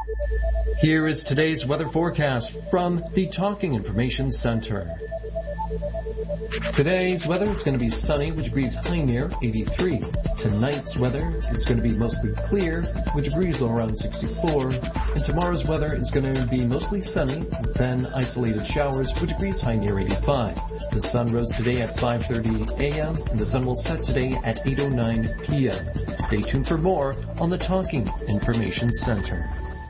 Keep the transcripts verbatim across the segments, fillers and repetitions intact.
Here is today's weather forecast from the Talking Information Center. Today's weather is going to be sunny with degrees high near eighty-three. Tonight's weather is going to be mostly clear with degrees low around sixty-four. And tomorrow's weather is going to be mostly sunny, then isolated showers with degrees high near eighty-five. The sun rose today at five thirty a.m. and the sun will set today at eight oh nine p.m. Stay tuned for more on the Talking Information Center.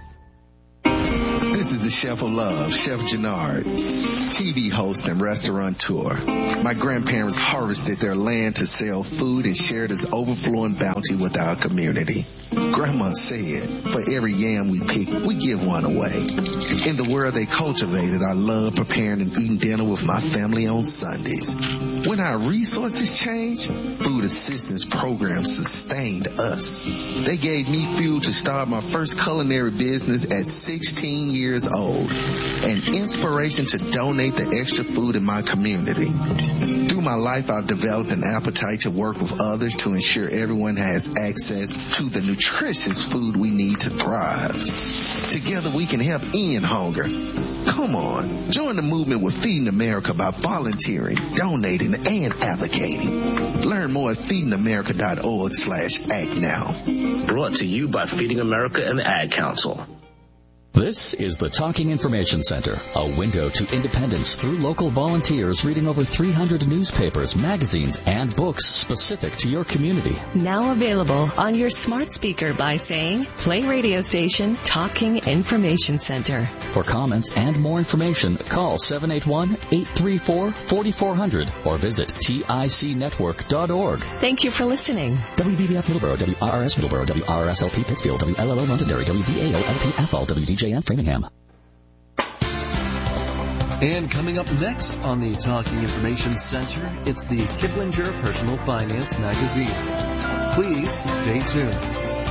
This is the Chef of Love, Chef Gennard, T V host and restaurateur. My grandparents harvested their land to sell food and share this overflowing bounty with our community. Grandma said, for every yam we pick, we give one away. In the world they cultivated, I love preparing and eating dinner with my family on Sundays. When our resources changed, food assistance programs sustained us. They gave me fuel to start my first culinary business at sixteen years old, and inspiration to donate the extra food in my community. Through my life, I've developed an appetite to work with others to ensure everyone has access to the nutritious food we need to thrive. Together we can help end hunger. Come on, join the movement with Feeding America by volunteering, donating, and advocating. Learn more at feeding america dot org slash act now. Brought to you by Feeding America and the Ad Council. This is the Talking Information Center, a window to independence through local volunteers reading over three hundred newspapers, magazines, and books specific to your community. Now available on your smart speaker by saying, play radio station Talking Information Center. For comments and more information, call seven eight one, eight three four, four four zero zero or visit tic network dot org. Thank you for listening. W B B F Middleborough, W R R S Middleborough, W R R S L P Pittsfield, W L L O Londonderry, W V A O L P Athol, W D J N Framingham. And coming up next on the Talking Information Center, it's the Kiplinger Personal Finance Magazine. Please stay tuned.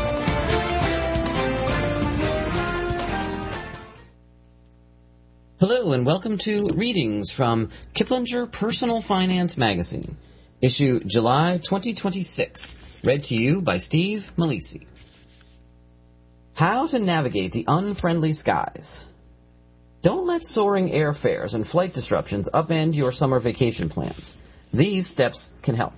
Hello and welcome to Readings from Kiplinger Personal Finance Magazine, issue July twenty twenty-six, read to you by Steve Malisi. How to navigate the unfriendly skies. Don't let soaring airfares and flight disruptions upend your summer vacation plans. These steps can help.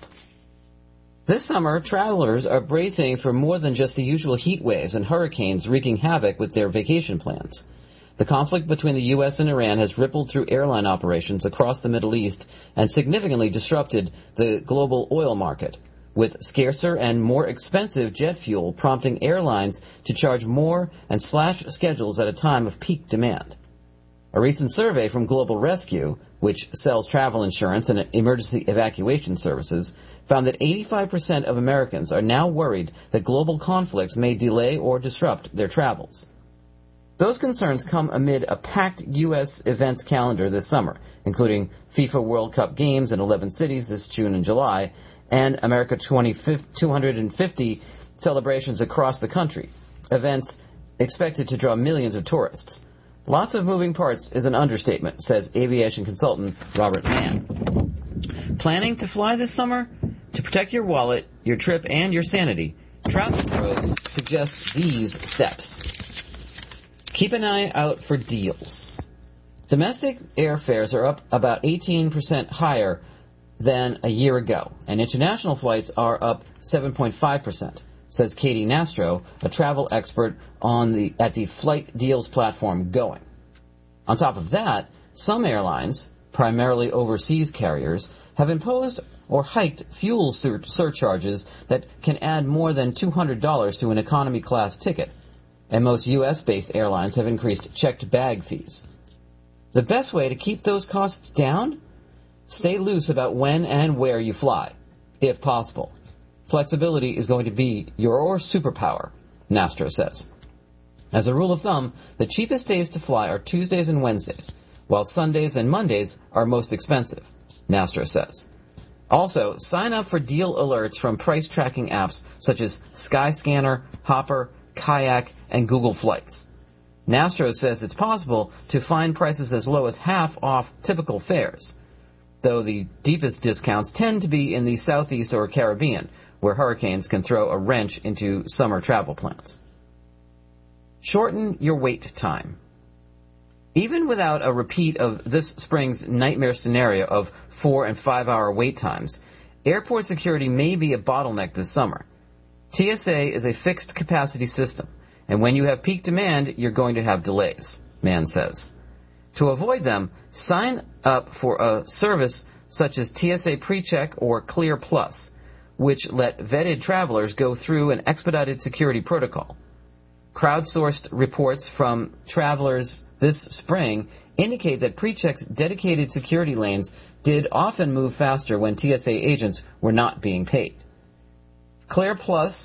This summer, travelers are bracing for more than just the usual heat waves and hurricanes wreaking havoc with their vacation plans. The conflict between the U S and Iran has rippled through airline operations across the Middle East and significantly disrupted the global oil market, with scarcer and more expensive jet fuel prompting airlines to charge more and slash schedules at a time of peak demand. A recent survey from Global Rescue, which sells travel insurance and emergency evacuation services, found that eighty-five percent of Americans are now worried that global conflicts may delay or disrupt their travels. Those concerns come amid a packed U S events calendar this summer, including FIFA World Cup games in eleven cities this June and July, and America two hundred fifty celebrations across the country, events expected to draw millions of tourists. Lots of moving parts is an understatement, says aviation consultant Robert Mann. Planning to fly this summer? To protect your wallet, your trip, and your sanity, travel pros suggest these steps. Keep an eye out for deals. Domestic airfares are up about eighteen percent higher than a year ago, and international flights are up seven point five percent, says Katie Nastro, a travel expert on the at the flight deals platform Going. On top of that, some airlines, primarily overseas carriers, have imposed or hiked fuel sur- surcharges that can add more than two hundred dollars to an economy class ticket, and most U S-based airlines have increased checked bag fees. The best way to keep those costs down? Stay loose about when and where you fly, if possible. Flexibility is going to be your superpower, Nastro says. As a rule of thumb, the cheapest days to fly are Tuesdays and Wednesdays, while Sundays and Mondays are most expensive, Nastro says. Also, sign up for deal alerts from price tracking apps such as Skyscanner, Hopper, Kayak, and Google Flights. Nastro says it's possible to find prices as low as half off typical fares, though the deepest discounts tend to be in the Southeast or Caribbean, where hurricanes can throw a wrench into summer travel plans. Shorten your wait time. Even without a repeat of this spring's nightmare scenario of four and five hour wait times, airport security may be a bottleneck this summer. T S A is a fixed capacity system, and when you have peak demand, you're going to have delays, Mann says. To avoid them, sign up for a service such as T S A PreCheck or Clear Plus, which let vetted travelers go through an expedited security protocol. Crowdsourced reports from travelers this spring indicate that PreCheck's dedicated security lanes did often move faster when T S A agents were not being paid. Clear Plus